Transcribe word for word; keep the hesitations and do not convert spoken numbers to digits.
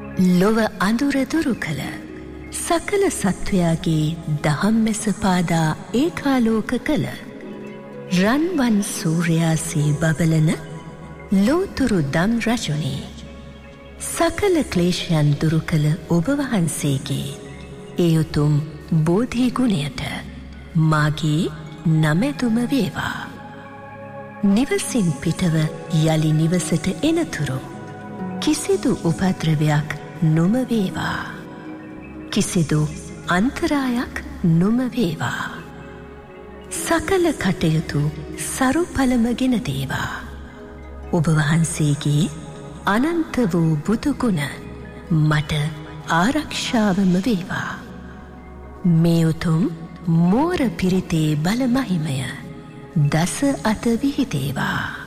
ලොව අඳුර දුරු කළ සකල සත්වයාගේ දහම්මැස පාදා ඒකාලෝක කළ රන්වන් සූර්යාසේ බබලන ලෝතුරු දම් රජුනේ සකල ක්ලේශයන් දුරු කළ ඔබ වහන්සේගේ ඒ උතුම් බෝධි ගුණයට මාගේ නමැතුම වේවා. නිවසින් පිටව යලි නිවසට එනතුරු කිසිදු උපද්‍රවයක් නොම වේවා. කිසිදු අන්තරායක් නොම වේවා. සකල කටයුතු සරු පළමගෙන දේවා. ඔබ වහන්සේගේ අනන්ත වූ බුදුගුණ මට ආරක්ෂාවම වේවා. මේ උතුම් මෝර පිරිතේ බල මහිමය දස අත විහිදේවා.